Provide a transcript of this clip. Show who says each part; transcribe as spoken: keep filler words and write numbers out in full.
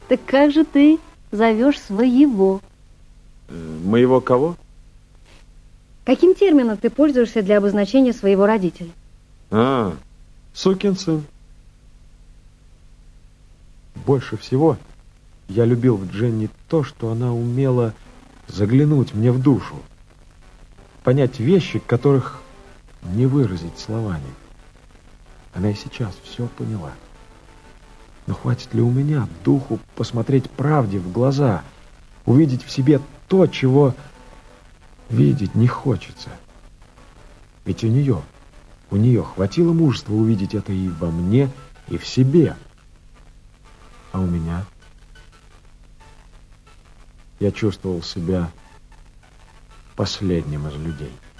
Speaker 1: Так как же ты зовешь своего?
Speaker 2: Моего кого?
Speaker 1: Каким термином ты пользуешься для обозначения своего родителя?
Speaker 2: А, сукин сын.
Speaker 3: Больше всего я любил в Дженни то, что она умела заглянуть мне в душу, понять вещи, которых не выразить словами. Она и сейчас все поняла. Но хватит ли у меня духу посмотреть правде в глаза, увидеть в себе то, чего видеть не хочется? Ведь у нее, у нее хватило мужества увидеть это и во мне, и в себе. А у меня? Я чувствовал себя последним из людей.